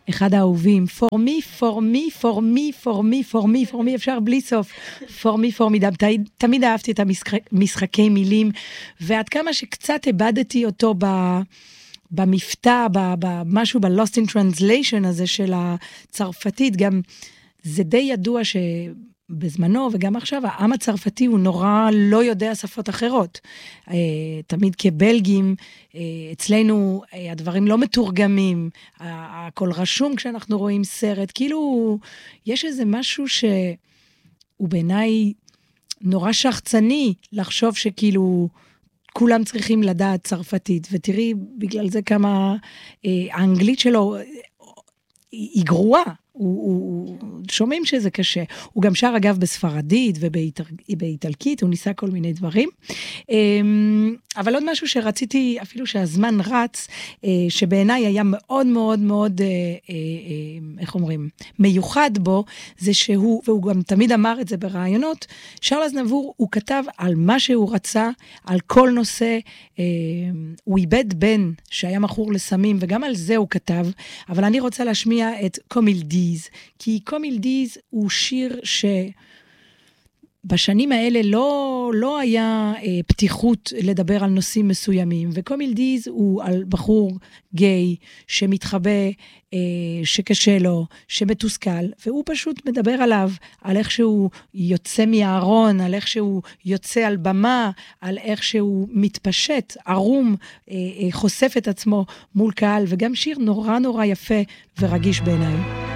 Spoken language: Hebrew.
אחד האהובים, for me, for me, for me, for me, for me, for me, אפשר בלי סוף, for me, for me, תמיד אהבתי את המשחקי מילים, ועד כמה שקצת איבדתי אותו במפתע, במשהו ב-Lost in Translation הזה של הצרפתית, גם זה די ידוע שבזמנו וגם עכשיו, העם הצרפתי הוא נורא לא יודע שפות אחרות. תמיד כבלגים, אצלנו הדברים לא מתורגמים, הכל רשום כשאנחנו רואים סרט, כאילו יש איזה משהו שהוא בעיניי נורא שחצני לחשוב שכאילו כולם צריכים לדעת צרפתית, ותראי בגלל זה כמה האנגלית שלו היא גרועה, שומעים שזה קשה. הוא גם שר אגב בספרדית ובאיטלקית, הוא ניסה כל מיני דברים. אבל עוד משהו שרציתי, אפילו שהזמן רץ, שבעיניי היה מאוד מאוד מאוד, איך אומרים, מיוחד בו, זה שהוא, והוא גם תמיד אמר את זה ברעיונות, שרל אזנבור הוא כתב על מה שהוא רצה, על כל נושא, הוא איבד בן שהיה מכור לסמים, וגם על זה הוא כתב, אבל אני רוצה להשמיע את קומילדיז, כי קומילדיז הוא שיר שבשנים האלה לא היה פתיחות לדבר על נושאים מסוימים, וקומילדיז הוא על בחור גיי שמתחבא, שקשה לו, שמתוסכל, והוא פשוט מדבר עליו, על איך שהוא יוצא מהארון, על איך שהוא יוצא על במה, על איך שהוא מתפשט, ערום, חושף את עצמו מול קהל, וגם שיר נורא נורא יפה ורגיש בעיניי.